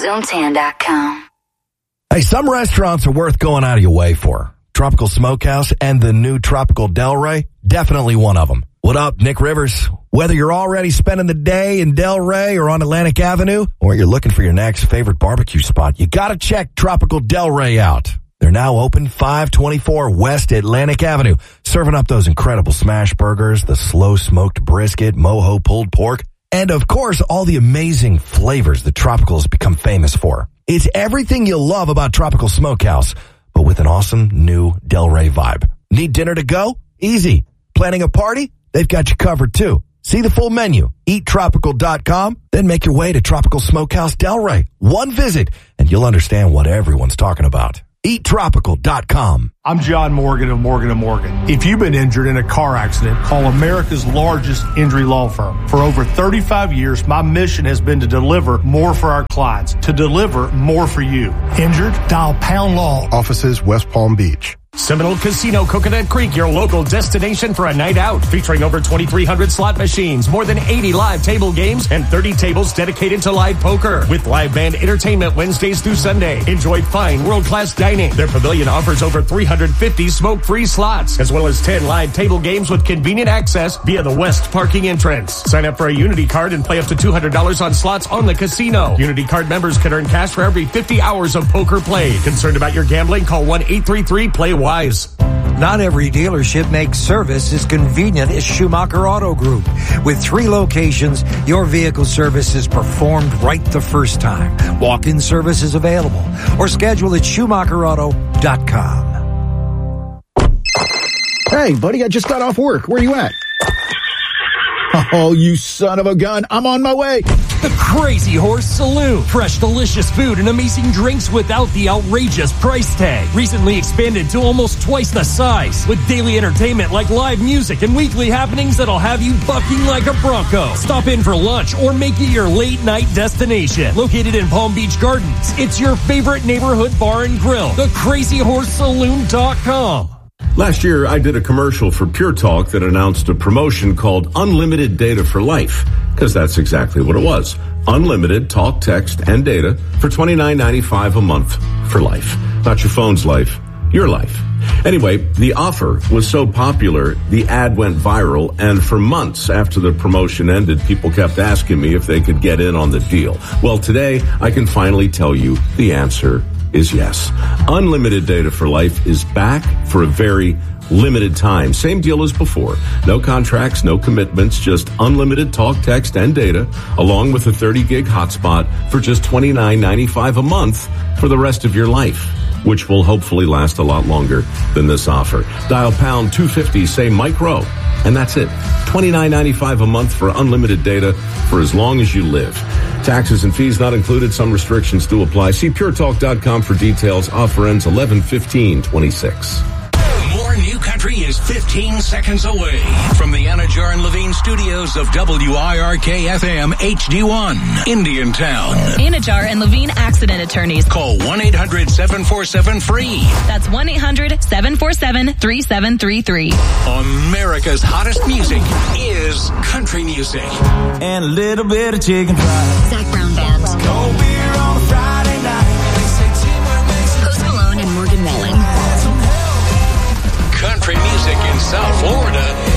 Zoomtan.com. Hey, some restaurants are worth going out of your way for. Tropical Smokehouse and the new Tropical Delray, definitely one of them. What up, Nick Rivers? Whether you're already spending the day in Delray or on Atlantic Avenue, or you're looking for your next favorite barbecue spot, you gotta check Tropical Delray out. They're now open 524 West Atlantic Avenue, serving up those incredible smash burgers, the slow smoked brisket, mojo pulled pork, and of course, all the amazing flavors that Tropical has become famous for. It's everything you love about Tropical Smokehouse, but with an awesome new Delray vibe. Need dinner to go? Easy. Planning a party? They've got you covered too. See the full menu. EatTropical.com, then make your way to Tropical Smokehouse Delray. One visit, and you'll understand what everyone's talking about. EatTropical.com. I'm John Morgan of Morgan & Morgan. If you've been injured in a car accident, call America's largest injury law firm. For over 35 years, my mission has been to deliver more for our clients, to deliver more for you. Injured? Dial Pound Law. Offices West Palm Beach. Seminole Casino Coconut Creek, your local destination for a night out. Featuring over 2,300 slot machines, more than 80 live table games, and 30 tables dedicated to live poker. With live band entertainment Wednesdays through Sunday. Enjoy fine world-class dining. Their pavilion offers over 350 smoke-free slots, as well as 10 live table games with convenient access via the west parking entrance. Sign up for a Unity card and play up to $200 on slots on the casino. Unity card members can earn cash for every 50 hours of poker played. Concerned about your gambling? Call 1-833-PLAY-WISE. Not every dealership makes service as convenient as Schumacher Auto Group. With 3 locations, your vehicle service is performed right the first time. Walk-in service is available or schedule at SchumacherAuto.com. Hey, buddy, I just got off work. Where you at? Oh, you son of a gun. I'm on my way. The Crazy Horse Saloon. Fresh, delicious food and amazing drinks without the outrageous price tag. Recently expanded to almost twice the size. With daily entertainment like live music and weekly happenings that'll have you bucking like a bronco. Stop in for lunch or make it your late night destination. Located in Palm Beach Gardens, it's your favorite neighborhood bar and grill. TheCrazyHorseSaloon.com. Last year, I did a commercial for Pure Talk that announced a promotion called Unlimited Data for Life, because that's exactly what it was. Unlimited talk, text, and data for $29.95 a month for life. Not your phone's life, your life. Anyway, the offer was so popular, the ad went viral, and for months after the promotion ended, people kept asking me if they could get in on the deal. Well, today, I can finally tell you the answer is yes. Unlimited Data for Life is back for a very limited time. Same deal as before. No contracts, no commitments, just unlimited talk, text, and data, along with a 30-gig hotspot for just $29.95 a month for the rest of your life, which will hopefully last a lot longer than this offer. Dial pound 250, say Mike Rowe, and that's it. $29.95 a month for unlimited data for as long as you live. Taxes and fees not included. Some restrictions do apply. See puretalk.com for details. Offer ends 11/15/26. More New Country is 15 seconds away from the Anajar and Levine studios of WIRK-FM HD1, Indiantown. Anajar and Levine accident attorneys. Call 1-800-747-FREE. That's 1-800-747-3733. America's hottest music is country music. And a little bit of chicken fried. Zach Brown Band. Cold beer on a Friday night. Post Malone and Morgan Wallen. Country music in South Florida